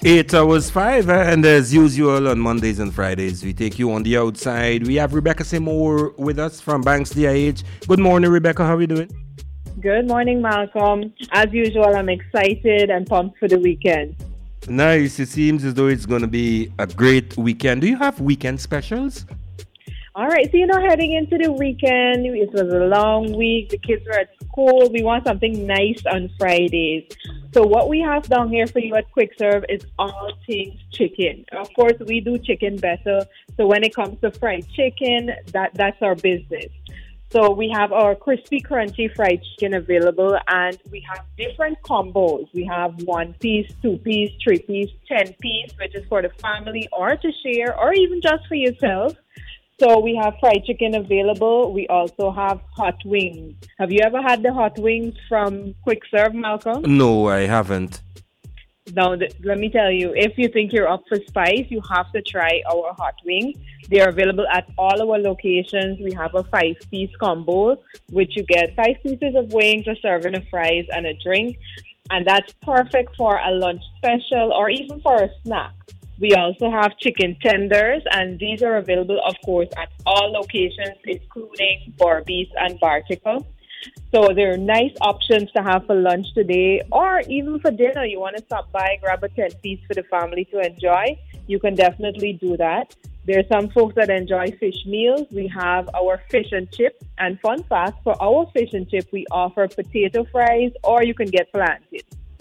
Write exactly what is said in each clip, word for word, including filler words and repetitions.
Eight hours five, eh, and as usual on Mondays and Fridays, we take you on the outside. We have Rebecca Seymour with us from Banks D I H. Good morning, Rebecca. How are you doing? Good morning, Malcolm. As usual, I'm excited and pumped for the weekend. Nice. It seems as though it's going to be a great weekend. Do you have weekend specials? All right, so you know, heading into the weekend, it was a long week. The kids were at school. We want something nice on Fridays. So what we have down here for you at Quick Serve is all things chicken. Of course, we do chicken better. So when it comes to fried chicken, that, that's our business. So we have our crispy, crunchy fried chicken available, and we have different combos. We have one piece, two piece, three piece, ten piece, which is for the family or to share or even just for yourself. So we have fried chicken available. We also have hot wings. Have you ever had the hot wings from Quick Serve, Malcolm? No, I haven't. Now, th- let me tell you, if you think you're up for spice, you have to try our hot wings. They are available at all our locations. We have a five-piece combo, which you get five pieces of wings, a serving of fries, and a drink. And that's perfect for a lunch special or even for a snack. We also have chicken tenders, and these are available, of course, at all locations, including Barbies and Barticle. So they're nice options to have for lunch today, or even for dinner. You want to stop by, grab a ten-piece for the family to enjoy. You can definitely do that. There are some folks that enjoy fish meals. We have our fish and chip. And fun fact, for our fish and chip, we offer potato fries, or you can get plantain.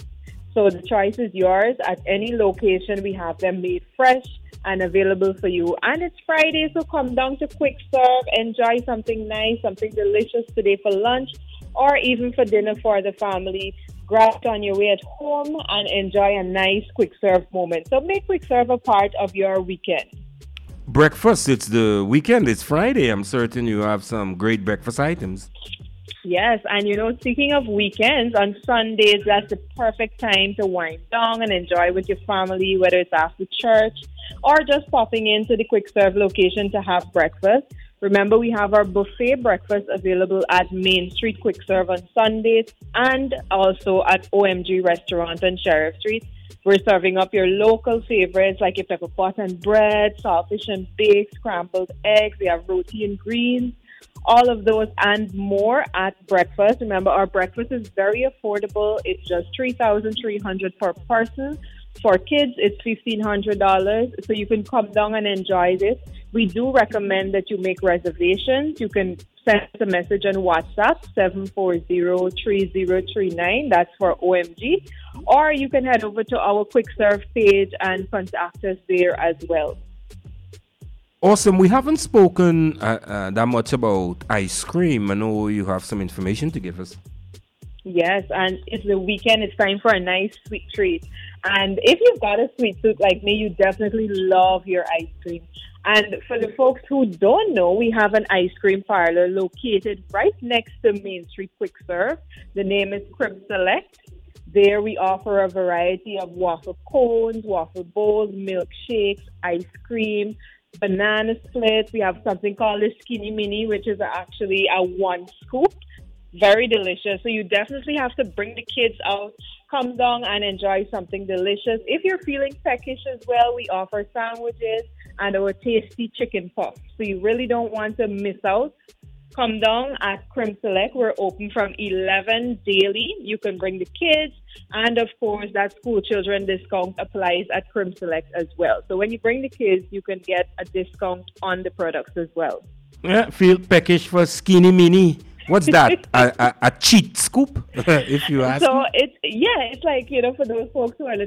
So the choice is yours. At any location, we have them made fresh and available for you. And it's Friday, so come down to Quick Serve. Enjoy something nice, something delicious today for lunch or even for dinner for the family. Grab it on your way at home and enjoy a nice Quick Serve moment. So make Quick Serve a part of your weekend. Breakfast, it's the weekend. It's Friday. I'm certain you have some great breakfast items. Yes, and you know, speaking of weekends, on Sundays, that's the perfect time to wind down and enjoy with your family, whether it's after church or just popping into the Quick Serve location to have breakfast. Remember, we have our buffet breakfast available at Main Street Quick Serve on Sundays and also at O M G Restaurant on Sheriff Street. We're serving up your local favorites like your pepper pot and bread, saltfish and baked, scrambled eggs. We have roti and greens. All of those and more at breakfast. Remember, our breakfast is very affordable. It's just three thousand three hundred dollars per person. For kids, it's fifteen hundred dollars. So you can come down and enjoy this. We do recommend that you make reservations. You can send us a message on WhatsApp, seven four zero, three zero three nine. That's for O M G. Or you can head over to our Quick Serve page and contact us there as well. Awesome. We haven't spoken uh, uh, that much about ice cream. I know you have some information to give us. Yes, and it's the weekend. It's time for a nice sweet treat. And if you've got a sweet tooth like me, you definitely love your ice cream. And for the folks who don't know, we have an ice cream parlor located right next to Main Street Quick Serve. The name is Crib Select. There we offer a variety of waffle cones, waffle bowls, milkshakes, ice cream, banana splits. We have something called a skinny mini, which is actually a one scoop. Very delicious. So you definitely have to bring the kids out, come down and enjoy something delicious. If you're feeling peckish as well, we offer sandwiches and our tasty chicken puffs. So you really don't want to miss out. Come down at Crim Select. We're open from eleven daily. You can bring the kids. And, of course, that school children discount applies at Crim Select as well. So when you bring the kids, you can get a discount on the products as well. Yeah, feel peckish for skinny mini. What's that? a, a, a cheat scoop, if you ask So me? it's, yeah, it's like, you know, for those folks who are